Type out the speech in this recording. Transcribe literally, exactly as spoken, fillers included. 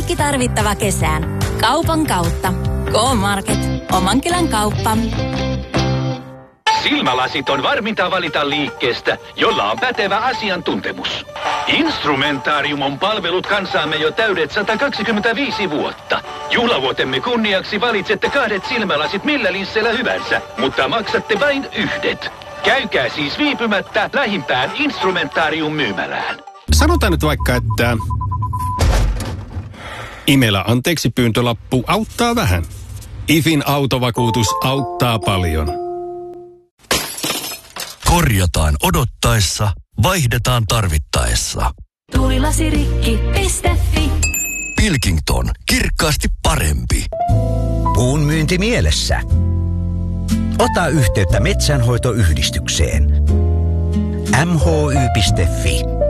Kaikki tarvittava kesään. Kaupan kautta. K-Market. Oman kylän kauppa. Silmälasit on varminta valita liikkeestä, jolla on pätevä asiantuntemus. Instrumentarium on palvellut kansaamme jo täydet sata kaksikymmentäviisi vuotta. Juhlavuotemme kunniaksi valitsette kahdet silmälasit millä linsseillä hyvänsä, mutta maksatte vain yhdet. Käykää siis viipymättä lähimpään Instrumentarium myymälään. Sanotaan nyt vaikka, että Imelä anteeksi pyyntölappu auttaa vähän. IFin autovakuutus auttaa paljon. Korjataan odottaessa, vaihdetaan tarvittaessa. Tuulilasirikki piste fi. Pilkington, kirkkaasti parempi. Puun myynti mielessä. Ota yhteyttä metsänhoitoyhdistykseen. m h y piste f i